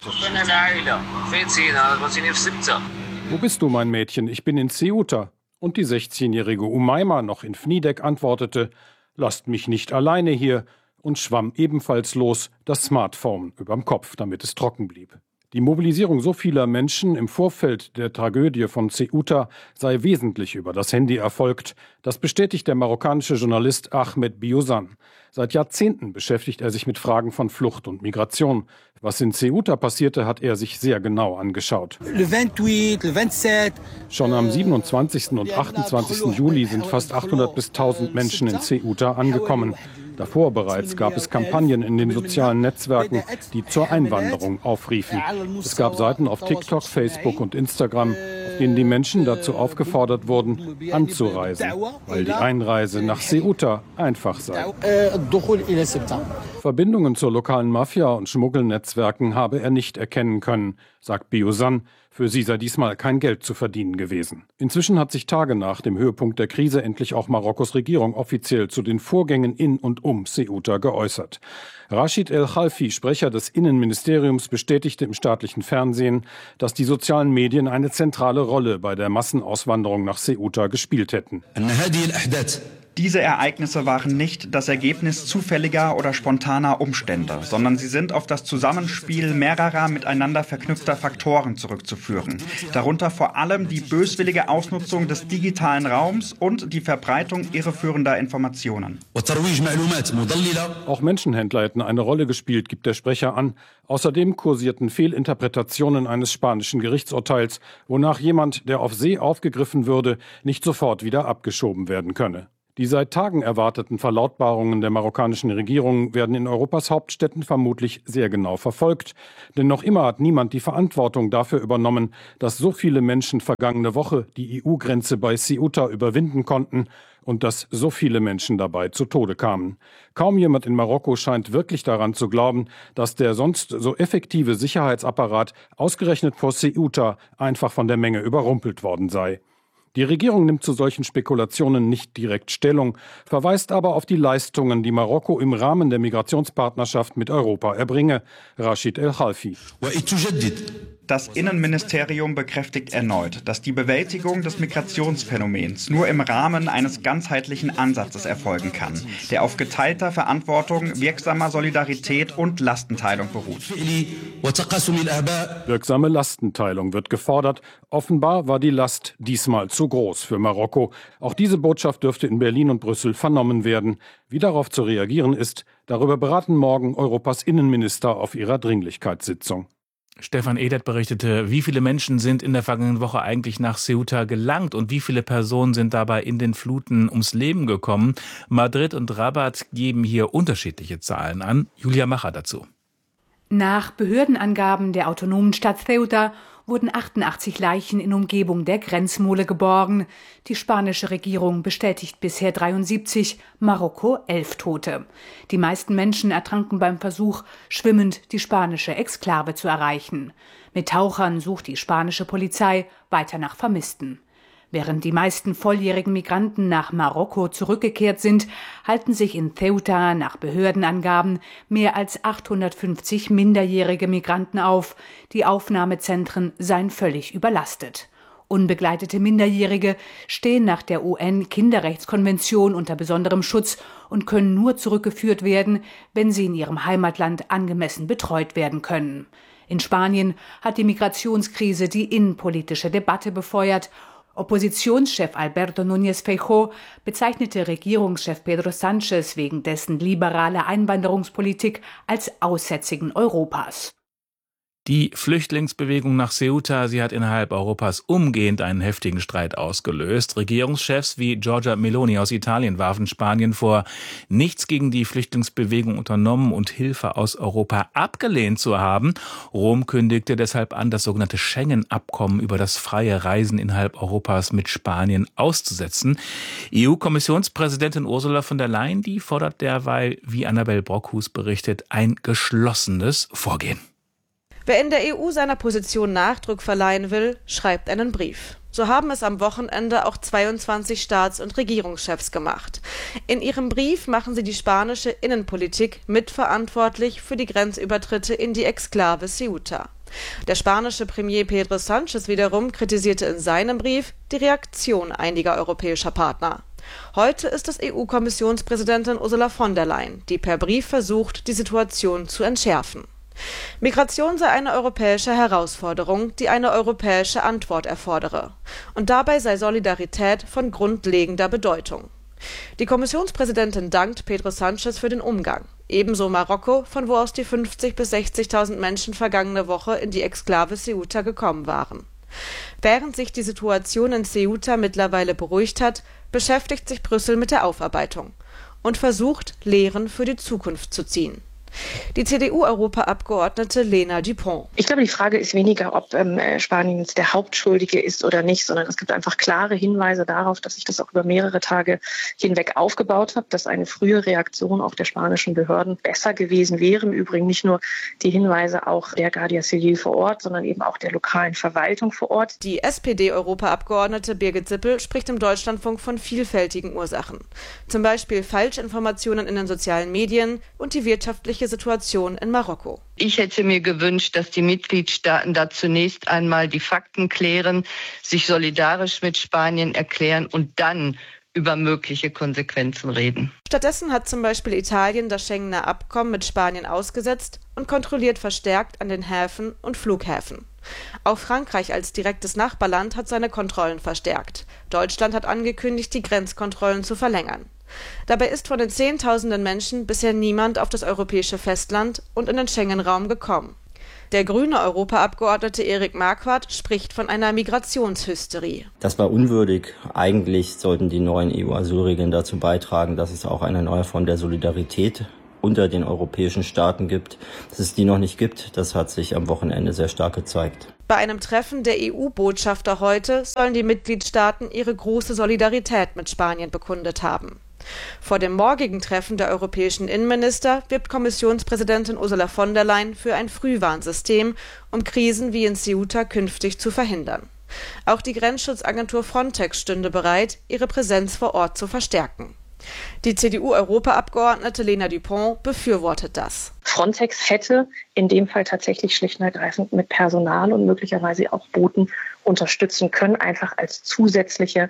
Wo bist du, mein Mädchen? Ich bin in Ceuta. Und die 16-jährige Umaima, noch in Fnidek, antwortete, lasst mich nicht alleine hier, und schwamm ebenfalls los, das Smartphone überm Kopf, damit es trocken blieb. Die Mobilisierung so vieler Menschen im Vorfeld der Tragödie von Ceuta sei wesentlich über das Handy erfolgt. Das bestätigt der marokkanische Journalist Ahmed Biozan. Seit Jahrzehnten beschäftigt er sich mit Fragen von Flucht und Migration. Was in Ceuta passierte, hat er sich sehr genau angeschaut. Schon am 27. und 28. Juli sind fast 800 bis 1000 Menschen in Ceuta angekommen. Davor bereits gab es Kampagnen in den sozialen Netzwerken, die zur Einwanderung aufriefen. Es gab Seiten auf TikTok, Facebook und Instagram, auf denen die Menschen dazu aufgefordert wurden, anzureisen, weil die Einreise nach Ceuta einfach sei. Verbindungen zur lokalen Mafia und Schmuggelnetzwerken habe er nicht erkennen können, sagt Biozan. Für sie sei diesmal kein Geld zu verdienen gewesen. Inzwischen hat sich Tage nach dem Höhepunkt der Krise endlich auch Marokkos Regierung offiziell zu den Vorgängen in und um Ceuta geäußert. Rachid El Khalfi, Sprecher des Innenministeriums, bestätigte im staatlichen Fernsehen, dass die sozialen Medien eine zentrale Rolle bei der Massenauswanderung nach Ceuta gespielt hätten. Diese Ereignisse waren nicht das Ergebnis zufälliger oder spontaner Umstände, sondern sie sind auf das Zusammenspiel mehrerer miteinander verknüpfter Faktoren zurückzuführen. Darunter vor allem die böswillige Ausnutzung des digitalen Raums und die Verbreitung irreführender Informationen. Auch Menschenhändler hätten eine Rolle gespielt, gibt der Sprecher an. Außerdem kursierten Fehlinterpretationen eines spanischen Gerichtsurteils, wonach jemand, der auf See aufgegriffen würde, nicht sofort wieder abgeschoben werden könne. Die seit Tagen erwarteten Verlautbarungen der marokkanischen Regierung werden in Europas Hauptstädten vermutlich sehr genau verfolgt. Denn noch immer hat niemand die Verantwortung dafür übernommen, dass so viele Menschen vergangene Woche die EU-Grenze bei Ceuta überwinden konnten und dass so viele Menschen dabei zu Tode kamen. Kaum jemand in Marokko scheint wirklich daran zu glauben, dass der sonst so effektive Sicherheitsapparat ausgerechnet vor Ceuta einfach von der Menge überrumpelt worden sei. Die Regierung nimmt zu solchen Spekulationen nicht direkt Stellung, verweist aber auf die Leistungen, die Marokko im Rahmen der Migrationspartnerschaft mit Europa erbringe. Rachid El Khalfi. Das Innenministerium bekräftigt erneut, dass die Bewältigung des Migrationsphänomens nur im Rahmen eines ganzheitlichen Ansatzes erfolgen kann, der auf geteilter Verantwortung, wirksamer Solidarität und Lastenteilung beruht. Wirksame Lastenteilung wird gefordert. Offenbar war die Last diesmal zu groß für Marokko. Auch diese Botschaft dürfte in Berlin und Brüssel vernommen werden. Wie darauf zu reagieren ist, darüber beraten morgen Europas Innenminister auf ihrer Dringlichkeitssitzung. Stefan Edert berichtete, wie viele Menschen sind in der vergangenen Woche eigentlich nach Ceuta gelangt und wie viele Personen sind dabei in den Fluten ums Leben gekommen. Madrid und Rabat geben hier unterschiedliche Zahlen an. Julia Macher dazu. Nach Behördenangaben der autonomen Stadt Ceuta wurden 88 Leichen in Umgebung der Grenzmole geborgen. Die spanische Regierung bestätigt bisher 73, Marokko 11 Tote. Die meisten Menschen ertranken beim Versuch, schwimmend die spanische Exklave zu erreichen. Mit Tauchern sucht die spanische Polizei weiter nach Vermissten. Während die meisten volljährigen Migranten nach Marokko zurückgekehrt sind, halten sich in Ceuta nach Behördenangaben mehr als 850 minderjährige Migranten auf. Die Aufnahmezentren seien völlig überlastet. Unbegleitete Minderjährige stehen nach der UN-Kinderrechtskonvention unter besonderem Schutz und können nur zurückgeführt werden, wenn sie in ihrem Heimatland angemessen betreut werden können. In Spanien hat die Migrationskrise die innenpolitische Debatte befeuert. Oppositionschef Alberto Núñez Feijóo bezeichnete Regierungschef Pedro Sánchez wegen dessen liberaler Einwanderungspolitik als Aussätzigen Europas. Die Flüchtlingsbewegung nach Ceuta, sie hat innerhalb Europas umgehend einen heftigen Streit ausgelöst. Regierungschefs wie Giorgia Meloni aus Italien warfen Spanien vor, nichts gegen die Flüchtlingsbewegung unternommen und Hilfe aus Europa abgelehnt zu haben. Rom kündigte deshalb an, das sogenannte Schengen-Abkommen über das freie Reisen innerhalb Europas mit Spanien auszusetzen. EU-Kommissionspräsidentin Ursula von der Leyen, die fordert derweil, wie Annabel Brockhus berichtet, ein geschlossenes Vorgehen. Wer in der EU seiner Position Nachdruck verleihen will, schreibt einen Brief. So haben es am Wochenende auch 22 Staats- und Regierungschefs gemacht. In ihrem Brief machen sie die spanische Innenpolitik mitverantwortlich für die Grenzübertritte in die Exklave Ceuta. Der spanische Premier Pedro Sánchez wiederum kritisierte in seinem Brief die Reaktion einiger europäischer Partner. Heute ist es EU-Kommissionspräsidentin Ursula von der Leyen, die per Brief versucht, die Situation zu entschärfen. Migration sei eine europäische Herausforderung, die eine europäische Antwort erfordere. Und dabei sei Solidarität von grundlegender Bedeutung. Die Kommissionspräsidentin dankt Pedro Sánchez für den Umgang. Ebenso Marokko, von wo aus die 50.000 bis 60.000 Menschen vergangene Woche in die Exklave Ceuta gekommen waren. Während sich die Situation in Ceuta mittlerweile beruhigt hat, beschäftigt sich Brüssel mit der Aufarbeitung und versucht, Lehren für die Zukunft zu ziehen. Die CDU-Europaabgeordnete Lena Dupont. Ich glaube, die Frage ist weniger, ob Spanien jetzt der Hauptschuldige ist oder nicht, sondern es gibt einfach klare Hinweise darauf, dass sich das auch über mehrere Tage hinweg aufgebaut hat, dass eine frühe Reaktion auch der spanischen Behörden besser gewesen wäre. Im Übrigen nicht nur die Hinweise auch der Guardia Civil vor Ort, sondern eben auch der lokalen Verwaltung vor Ort. Die SPD-Europaabgeordnete Birgit Sippel spricht im Deutschlandfunk von vielfältigen Ursachen. Zum Beispiel Falschinformationen in den sozialen Medien und die wirtschaftliche Situation in Marokko. Ich hätte mir gewünscht, dass die Mitgliedstaaten da zunächst einmal die Fakten klären, sich solidarisch mit Spanien erklären und dann über mögliche Konsequenzen reden. Stattdessen hat zum Beispiel Italien das Schengener Abkommen mit Spanien ausgesetzt und kontrolliert verstärkt an den Häfen und Flughäfen. Auch Frankreich als direktes Nachbarland hat seine Kontrollen verstärkt. Deutschland hat angekündigt, die Grenzkontrollen zu verlängern. Dabei ist von den Zehntausenden Menschen bisher niemand auf das europäische Festland und in den Schengen-Raum gekommen. Der grüne Europaabgeordnete Erik Marquardt spricht von einer Migrationshysterie. Das war unwürdig. Eigentlich sollten die neuen EU-Asylregeln dazu beitragen, dass es auch eine neue Form der Solidarität unter den europäischen Staaten gibt. Dass es die noch nicht gibt, das hat sich am Wochenende sehr stark gezeigt. Bei einem Treffen der EU-Botschafter heute sollen die Mitgliedstaaten ihre große Solidarität mit Spanien bekundet haben. Vor dem morgigen Treffen der europäischen Innenminister wirbt Kommissionspräsidentin Ursula von der Leyen für ein Frühwarnsystem, um Krisen wie in Ceuta künftig zu verhindern. Auch die Grenzschutzagentur Frontex stünde bereit, ihre Präsenz vor Ort zu verstärken. Die CDU-Europaabgeordnete Lena Dupont befürwortet das. Frontex hätte in dem Fall tatsächlich schlicht und ergreifend mit Personal und möglicherweise auch Booten unterstützen können, einfach als zusätzliche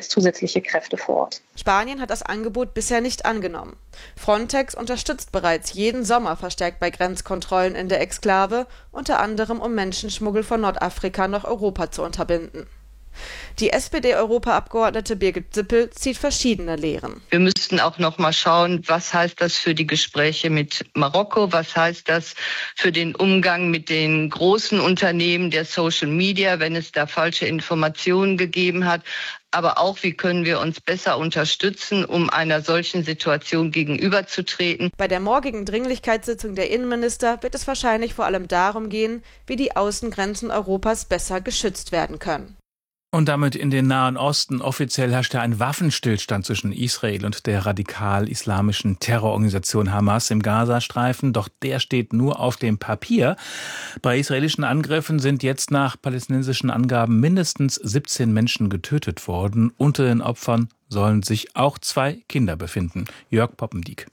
Kräfte vor Ort. Spanien hat das Angebot bisher nicht angenommen. Frontex unterstützt bereits jeden Sommer verstärkt bei Grenzkontrollen in der Exklave, unter anderem um Menschenschmuggel von Nordafrika nach Europa zu unterbinden. Die SPD-Europaabgeordnete Birgit Sippel zieht verschiedene Lehren. Wir müssten auch noch mal schauen, was heißt das für die Gespräche mit Marokko, was heißt das für den Umgang mit den großen Unternehmen der Social Media, wenn es da falsche Informationen gegeben hat. Aber auch, wie können wir uns besser unterstützen, um einer solchen Situation gegenüberzutreten. Bei der morgigen Dringlichkeitssitzung der Innenminister wird es wahrscheinlich vor allem darum gehen, wie die Außengrenzen Europas besser geschützt werden können. Und damit in den Nahen Osten. Offiziell herrschte ein Waffenstillstand zwischen Israel und der radikal-islamischen Terrororganisation Hamas im Gazastreifen. Doch der steht nur auf dem Papier. Bei israelischen Angriffen sind jetzt nach palästinensischen Angaben mindestens 17 Menschen getötet worden. Unter den Opfern sollen sich auch 2 Kinder befinden. Jörg Poppendiek.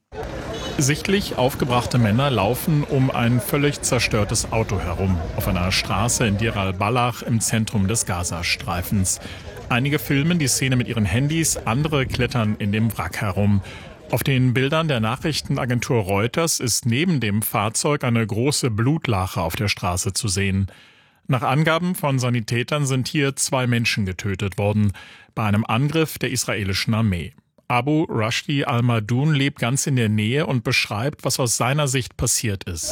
Sichtlich aufgebrachte Männer laufen um ein völlig zerstörtes Auto herum, auf einer Straße in Deir al-Balach im Zentrum des Gazastreifens. Einige filmen die Szene mit ihren Handys, andere klettern in dem Wrack herum. Auf den Bildern der Nachrichtenagentur Reuters ist neben dem Fahrzeug eine große Blutlache auf der Straße zu sehen. Nach Angaben von Sanitätern sind hier 2 Menschen getötet worden, bei einem Angriff der israelischen Armee. Abu Rashdi al-Madoun lebt ganz in der Nähe und beschreibt, was aus seiner Sicht passiert ist.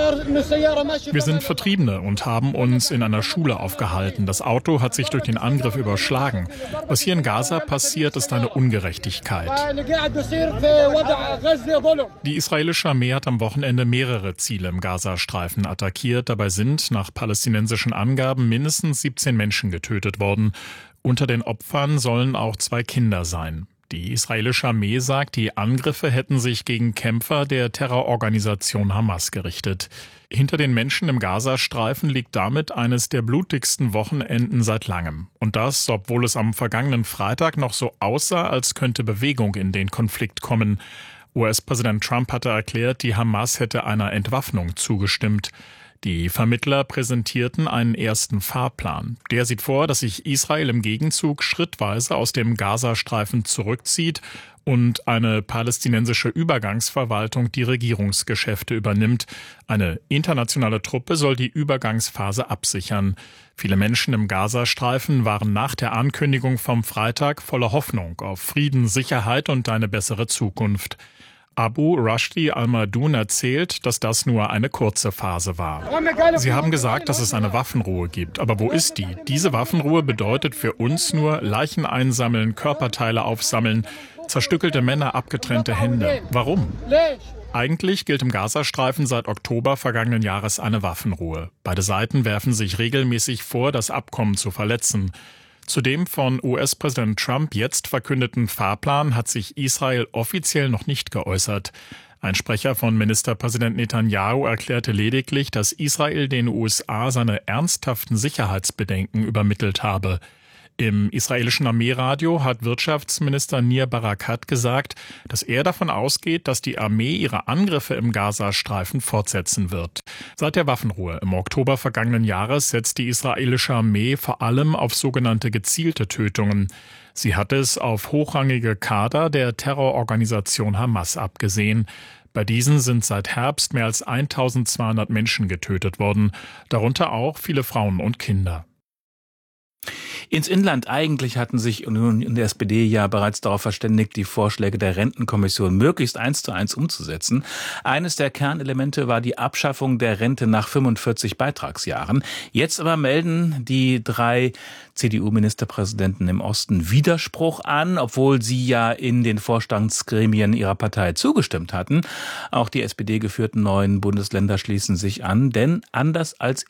Wir sind Vertriebene und haben uns in einer Schule aufgehalten. Das Auto hat sich durch den Angriff überschlagen. Was hier in Gaza passiert, ist eine Ungerechtigkeit. Die israelische Armee hat am Wochenende mehrere Ziele im Gazastreifen attackiert. Dabei sind nach palästinensischen Angaben mindestens 17 Menschen getötet worden. Unter den Opfern sollen auch 2 Kinder sein. Die israelische Armee sagt, die Angriffe hätten sich gegen Kämpfer der Terrororganisation Hamas gerichtet. Hinter den Menschen im Gazastreifen liegt damit eines der blutigsten Wochenenden seit langem. Und das, obwohl es am vergangenen Freitag noch so aussah, als könnte Bewegung in den Konflikt kommen. US-Präsident Trump hatte erklärt, die Hamas hätte einer Entwaffnung zugestimmt. Die Vermittler präsentierten einen ersten Fahrplan. Der sieht vor, dass sich Israel im Gegenzug schrittweise aus dem Gazastreifen zurückzieht und eine palästinensische Übergangsverwaltung die Regierungsgeschäfte übernimmt. Eine internationale Truppe soll die Übergangsphase absichern. Viele Menschen im Gazastreifen waren nach der Ankündigung vom Freitag voller Hoffnung auf Frieden, Sicherheit und eine bessere Zukunft. Abu Rashdi al-Madoun erzählt, dass das nur eine kurze Phase war. Sie haben gesagt, dass es eine Waffenruhe gibt. Aber wo ist die? Diese Waffenruhe bedeutet für uns nur Leichen einsammeln, Körperteile aufsammeln. Zerstückelte Männer, abgetrennte Hände. Warum? Eigentlich gilt im Gazastreifen seit Oktober vergangenen Jahres eine Waffenruhe. Beide Seiten werfen sich regelmäßig vor, das Abkommen zu verletzen. Zu dem von US-Präsident Trump jetzt verkündeten Fahrplan hat sich Israel offiziell noch nicht geäußert. Ein Sprecher von Ministerpräsident Netanyahu erklärte lediglich, dass Israel den USA seine ernsthaften Sicherheitsbedenken übermittelt habe. Im israelischen Armeeradio hat Wirtschaftsminister Nir Barakat gesagt, dass er davon ausgeht, dass die Armee ihre Angriffe im Gazastreifen fortsetzen wird. Seit der Waffenruhe im Oktober vergangenen Jahres setzt die israelische Armee vor allem auf sogenannte gezielte Tötungen. Sie hat es auf hochrangige Kader der Terrororganisation Hamas abgesehen. Bei diesen sind seit Herbst mehr als 1200 Menschen getötet worden, darunter auch viele Frauen und Kinder. Ins Inland. Eigentlich hatten sich Union und der SPD ja bereits darauf verständigt, die Vorschläge der Rentenkommission möglichst 1:1 umzusetzen. Eines der Kernelemente war die Abschaffung der Rente nach 45 Beitragsjahren. Jetzt aber melden die 3 CDU-Ministerpräsidenten im Osten Widerspruch an, obwohl sie ja in den Vorstandsgremien ihrer Partei zugestimmt hatten. Auch die SPD-geführten neuen Bundesländer schließen sich an, denn anders als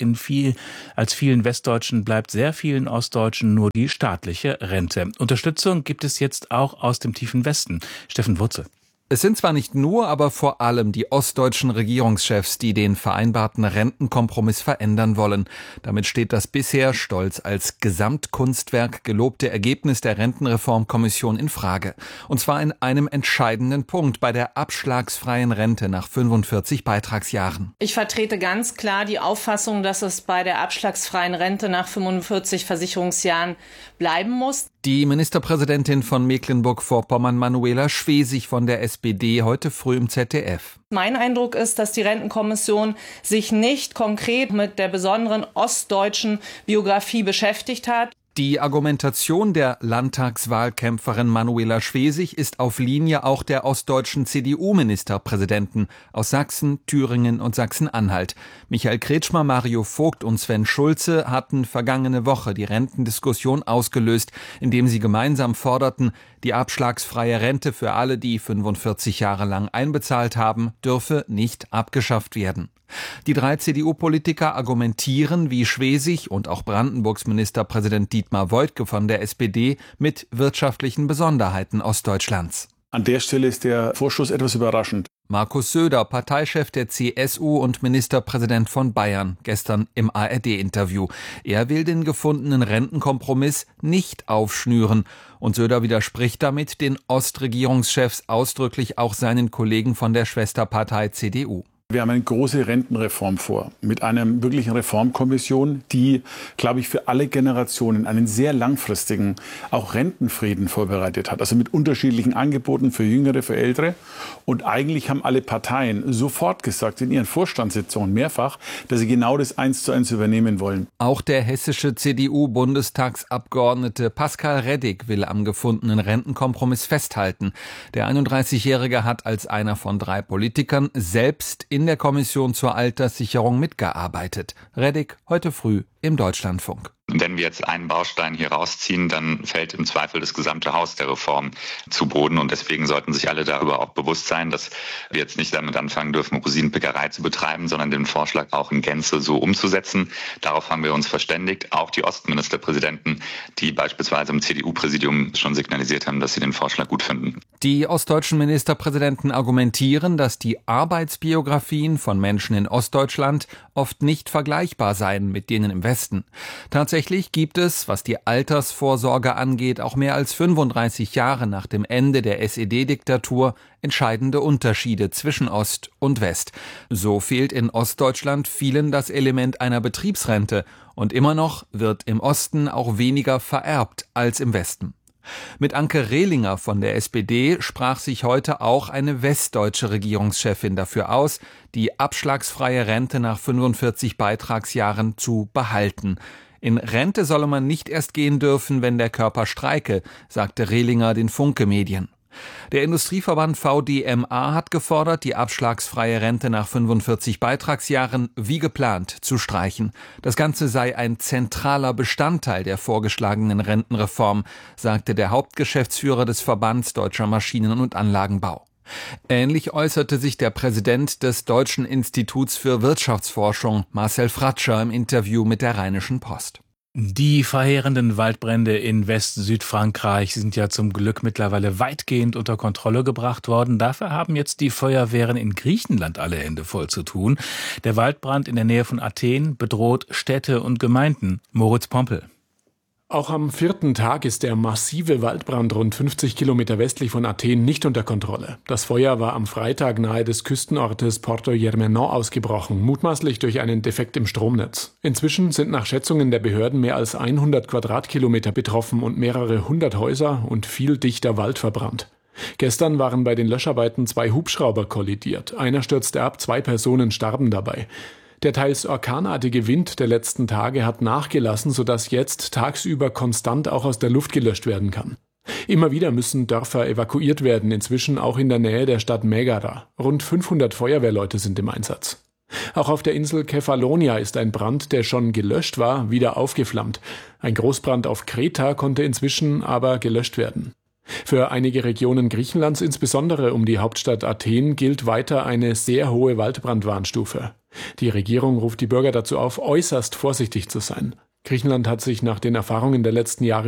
vielen Westdeutschen bleibt sehr vielen Ostdeutschen nur die staatliche Rente. Unterstützung gibt es jetzt auch aus dem tiefen Westen. Steffen Wurze. Es sind zwar nicht nur, aber vor allem die ostdeutschen Regierungschefs, die den vereinbarten Rentenkompromiss verändern wollen. Damit steht das bisher stolz als Gesamtkunstwerk gelobte Ergebnis der Rentenreformkommission in Frage. Und zwar in einem entscheidenden Punkt, bei der abschlagsfreien Rente nach 45 Beitragsjahren. Ich vertrete ganz klar die Auffassung, dass es bei der abschlagsfreien Rente nach 45 Versicherungsjahren bleiben muss. Die Ministerpräsidentin von Mecklenburg-Vorpommern, Manuela Schwesig von der SPD, heute früh im ZDF. Mein Eindruck ist, dass die Rentenkommission sich nicht konkret mit der besonderen ostdeutschen Biografie beschäftigt hat. Die Argumentation der Landtagswahlkämpferin Manuela Schwesig ist auf Linie auch der ostdeutschen CDU-Ministerpräsidenten aus Sachsen, Thüringen und Sachsen-Anhalt. Michael Kretschmer, Mario Vogt und Sven Schulze hatten vergangene Woche die Rentendiskussion ausgelöst, indem sie gemeinsam forderten, die abschlagsfreie Rente für alle, die 45 Jahre lang einbezahlt haben, dürfe nicht abgeschafft werden. Die 3 CDU-Politiker argumentieren, wie Schwesig und auch Brandenburgs Ministerpräsident Dietmar Woidke von der SPD, mit wirtschaftlichen Besonderheiten Ostdeutschlands. An der Stelle ist der Vorstoß etwas überraschend. Markus Söder, Parteichef der CSU und Ministerpräsident von Bayern, gestern im ARD-Interview. Er will den gefundenen Rentenkompromiss nicht aufschnüren. Und Söder widerspricht damit den Ostregierungschefs ausdrücklich auch seinen Kollegen von der Schwesterpartei CDU. Wir haben eine große Rentenreform vor, mit einer wirklichen Reformkommission, die, glaube ich, für alle Generationen einen sehr langfristigen, auch Rentenfrieden vorbereitet hat. Also mit unterschiedlichen Angeboten für Jüngere, für Ältere. Und eigentlich haben alle Parteien sofort gesagt, in ihren Vorstandssitzungen mehrfach, dass sie genau das 1:1 übernehmen wollen. Auch der hessische CDU-Bundestagsabgeordnete Pascal Reddig will am gefundenen Rentenkompromiss festhalten. Der 31-Jährige hat als einer von 3 Politikern selbst in der Kommission zur Alterssicherung mitgearbeitet. Reddig heute früh im Deutschlandfunk. Wenn wir jetzt einen Baustein hier rausziehen, dann fällt im Zweifel das gesamte Haus der Reform zu Boden. Und deswegen sollten sich alle darüber auch bewusst sein, dass wir jetzt nicht damit anfangen dürfen, Rosinenpickerei zu betreiben, sondern den Vorschlag auch in Gänze so umzusetzen. Darauf haben wir uns verständigt. Auch die Ostministerpräsidenten, die beispielsweise im CDU-Präsidium schon signalisiert haben, dass sie den Vorschlag gut finden. Die ostdeutschen Ministerpräsidenten argumentieren, dass die Arbeitsbiografien von Menschen in Ostdeutschland oft nicht vergleichbar seien mit denen im Westen. Tatsächlich gibt es, was die Altersvorsorge angeht, auch mehr als 35 Jahre nach dem Ende der SED-Diktatur entscheidende Unterschiede zwischen Ost und West. So fehlt in Ostdeutschland vielen das Element einer Betriebsrente und immer noch wird im Osten auch weniger vererbt als im Westen. Mit Anke Rehlinger von der SPD sprach sich heute auch eine westdeutsche Regierungschefin dafür aus, die abschlagsfreie Rente nach 45 Beitragsjahren zu behalten. In Rente solle man nicht erst gehen dürfen, wenn der Körper streike, sagte Rehlinger den Funke-Medien. Der Industrieverband VDMA hat gefordert, die abschlagsfreie Rente nach 45 Beitragsjahren wie geplant zu streichen. Das Ganze sei ein zentraler Bestandteil der vorgeschlagenen Rentenreform, sagte der Hauptgeschäftsführer des Verbands Deutscher Maschinen- und Anlagenbau. Ähnlich äußerte sich der Präsident des Deutschen Instituts für Wirtschaftsforschung, Marcel Fratscher, im Interview mit der Rheinischen Post. Die verheerenden Waldbrände in West-Südfrankreich sind ja zum Glück mittlerweile weitgehend unter Kontrolle gebracht worden. Dafür haben jetzt die Feuerwehren in Griechenland alle Hände voll zu tun. Der Waldbrand in der Nähe von Athen bedroht Städte und Gemeinden. Moritz Pompel. Auch am 4. Tag ist der massive Waldbrand rund 50 Kilometer westlich von Athen nicht unter Kontrolle. Das Feuer war am Freitag nahe des Küstenortes Porto Germenon ausgebrochen, mutmaßlich durch einen Defekt im Stromnetz. Inzwischen sind nach Schätzungen der Behörden mehr als 100 Quadratkilometer betroffen und mehrere hundert Häuser und viel dichter Wald verbrannt. Gestern waren bei den Löscharbeiten 2 Hubschrauber kollidiert. Einer stürzte ab, 2 Personen starben dabei. Der teils orkanartige Wind der letzten Tage hat nachgelassen, sodass jetzt tagsüber konstant auch aus der Luft gelöscht werden kann. Immer wieder müssen Dörfer evakuiert werden, inzwischen auch in der Nähe der Stadt Megara. Rund 500 Feuerwehrleute sind im Einsatz. Auch auf der Insel Kefalonia ist ein Brand, der schon gelöscht war, wieder aufgeflammt. Ein Großbrand auf Kreta konnte inzwischen aber gelöscht werden. Für einige Regionen Griechenlands, insbesondere um die Hauptstadt Athen, gilt weiter eine sehr hohe Waldbrandwarnstufe. Die Regierung ruft die Bürger dazu auf, äußerst vorsichtig zu sein. Griechenland hat sich nach den Erfahrungen der letzten Jahre